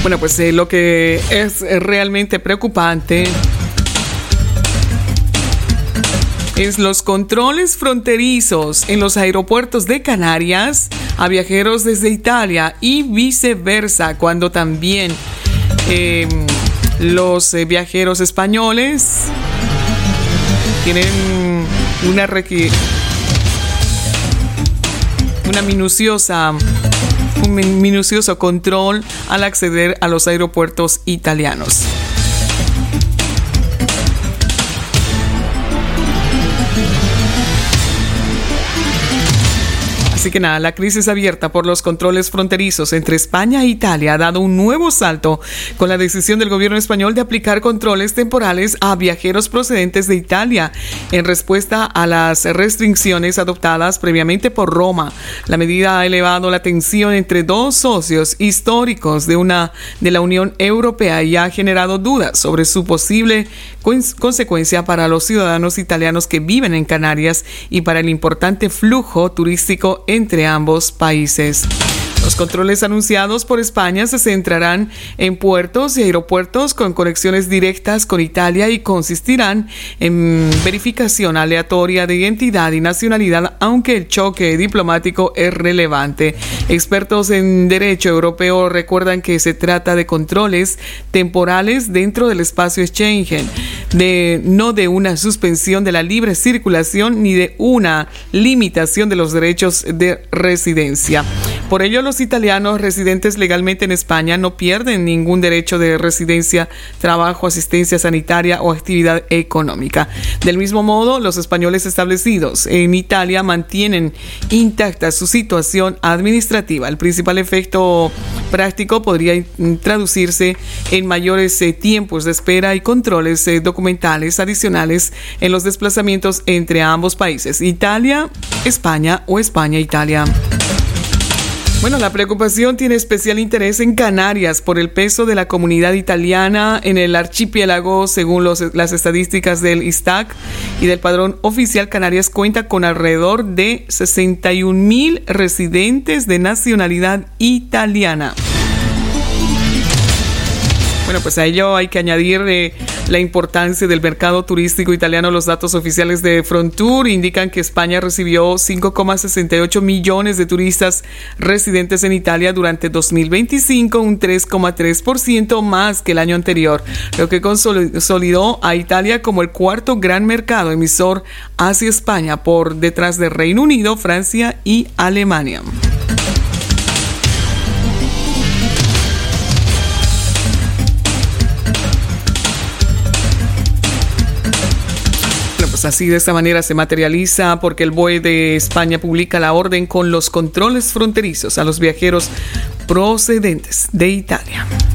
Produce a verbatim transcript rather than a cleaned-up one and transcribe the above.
Bueno, pues eh, lo que es realmente preocupante es los controles fronterizos en los aeropuertos de Canarias a viajeros desde Italia y viceversa, cuando también eh, los eh, viajeros españoles tienen una, requ- una minuciosa, un minucioso control al acceder a los aeropuertos italianos. Así que nada, la crisis abierta por los controles fronterizos entre España e Italia ha dado un nuevo salto con la decisión del gobierno español de aplicar controles temporales a viajeros procedentes de Italia en respuesta a las restricciones adoptadas previamente por Roma. La medida ha elevado la tensión entre dos socios históricos de una de la Unión Europea y ha generado dudas sobre su posible consecuencia para los ciudadanos italianos que viven en Canarias y para el importante flujo turístico entre ambos países. Los controles anunciados por España se centrarán en puertos y aeropuertos con conexiones directas con Italia y consistirán en verificación aleatoria de identidad y nacionalidad, aunque el choque diplomático es relevante. Expertos en derecho europeo recuerdan que se trata de controles temporales dentro del espacio Schengen, de, no de una suspensión de la libre circulación ni de una limitación de los derechos de residencia. Por ello, los italianos residentes legalmente en España no pierden ningún derecho de residencia, trabajo, asistencia sanitaria o actividad económica. Del mismo modo, los españoles establecidos en Italia mantienen intacta su situación administrativa. El principal efecto práctico podría traducirse en mayores eh, tiempos de espera y controles eh, documentales adicionales en los desplazamientos entre ambos países, Italia, España o España-Italia. Bueno, la preocupación tiene especial interés en Canarias por el peso de la comunidad italiana en el archipiélago. Según los, las estadísticas del ISTAC y del Padrón Oficial, Canarias cuenta con alrededor de sesenta y un mil residentes de nacionalidad italiana. Bueno, pues a ello hay que añadir eh, la importancia del mercado turístico italiano. Los datos oficiales de Frontour indican que España recibió cinco coma sesenta y ocho millones de turistas residentes en Italia durante dos mil veinticinco, un tres coma tres por ciento más que el año anterior, lo que consolidó a Italia como el cuarto gran mercado emisor hacia España, por detrás de Reino Unido, Francia y Alemania. Así, de esta manera se materializa porque el B O E de España publica la orden con los controles fronterizos a los viajeros procedentes de Italia.